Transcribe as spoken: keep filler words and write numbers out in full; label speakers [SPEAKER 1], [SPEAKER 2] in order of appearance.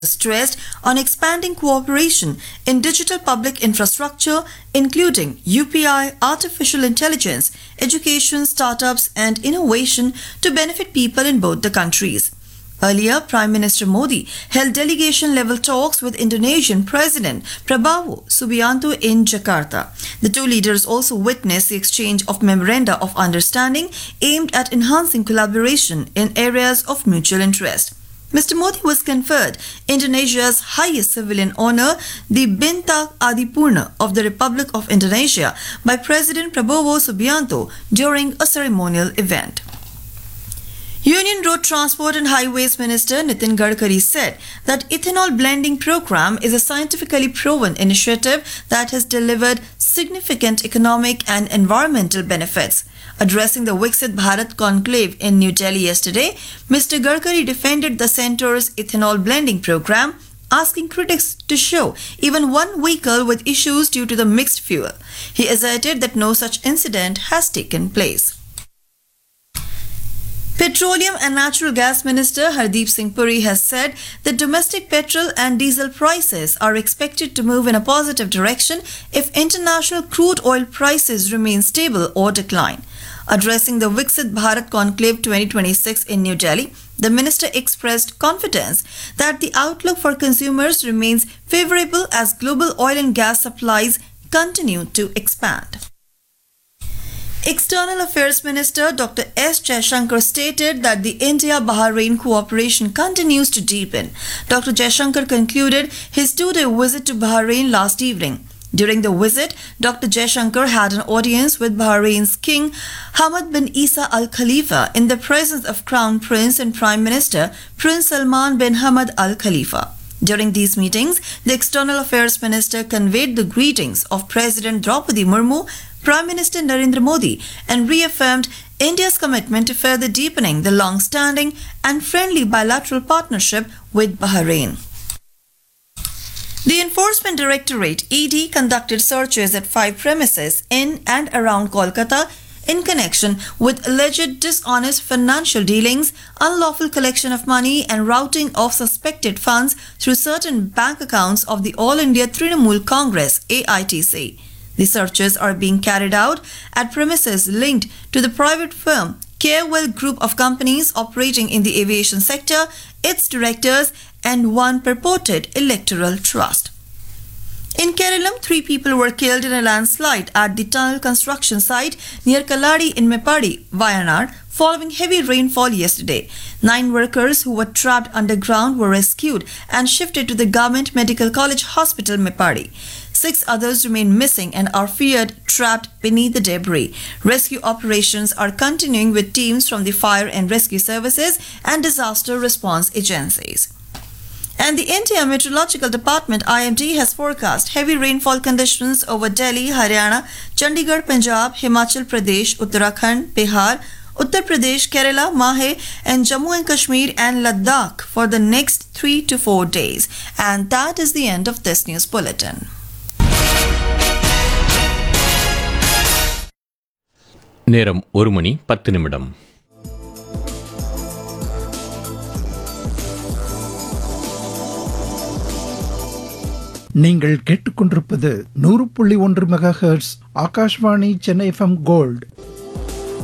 [SPEAKER 1] stressed on expanding cooperation in digital public infrastructure, including U P I, artificial intelligence, education, startups, and innovation to benefit people in both the countries. Earlier, Prime Minister Modi held delegation-level talks with Indonesian President Prabowo Subianto in Jakarta. The two leaders also witnessed the exchange of memoranda of understanding aimed at enhancing collaboration in areas of mutual interest. Mister Modi was conferred Indonesia's highest civilian honor, the Bintang Adipurna of the Republic of Indonesia, by President Prabowo Subianto during a ceremonial event. Union Road Transport and Highways Minister Nitin Gadkari said that ethanol blending program is a scientifically proven initiative that has delivered significant economic and environmental benefits. Addressing the Viksit Bharat conclave in New Delhi yesterday, Mister Gadkari defended the centre's ethanol blending program, asking critics to show even one vehicle with issues due to the mixed fuel. He asserted that no such incident has taken place. Petroleum and Natural Gas Minister Hardeep Singh Puri has said that domestic petrol and diesel prices are expected to move in a positive direction if international crude oil prices remain stable or decline. Addressing the Viksit Bharat Conclave twenty twenty-six in New Delhi, the minister expressed confidence that the outlook for consumers remains favorable as global oil and gas supplies continue to expand. External Affairs Minister Doctor S. Jaishankar stated that the India-Bahrain cooperation continues to deepen. Doctor Jaishankar concluded his two-day visit to Bahrain last evening. During the visit, Doctor Jaishankar had an audience with Bahrain's King Hamad bin Isa Al Khalifa in the presence of Crown Prince and Prime Minister Prince Salman bin Hamad Al Khalifa. During these meetings, the External Affairs Minister conveyed the greetings of President Draupadi Murmu, Prime Minister Narendra Modi, and reaffirmed India's commitment to further deepening the long-standing and friendly bilateral partnership with Bahrain. The Enforcement Directorate E D conducted searches at five premises in and around Kolkata in connection with alleged dishonest financial dealings, unlawful collection of money and routing of suspected funds through certain bank accounts of the All India Trinamool Congress A I T C. The searches are being carried out at premises linked to the private firm Carewell Group of Companies operating in the aviation sector, its directors, and one purported electoral trust. In Kerala, three people were killed in a landslide at the tunnel construction site near Kalladi in Meppadi, Wayanad, following heavy rainfall yesterday. Nine workers who were trapped underground were rescued and shifted to the Government Medical College Hospital, Meppadi. Six others remain missing and are feared trapped beneath the debris. Rescue operations are continuing with teams from the fire and rescue services and disaster response agencies. And the India Meteorological Department I M D has forecast heavy rainfall conditions over Delhi, Haryana, Chandigarh, Punjab, Himachal Pradesh, Uttarakhand, Bihar, Uttar Pradesh, Kerala, Mahe, and Jammu and Kashmir and Ladakh for the next three to four days. And that is the end of this news bulletin.
[SPEAKER 2] நேரம் ஒரு மணி பத்து நிமிடம்.
[SPEAKER 3] நீங்கள் கேட்டுக்கொண்டிருப்பது நூறு புள்ளி ஒன்று mega hertz Akashvani Chennai FM gold.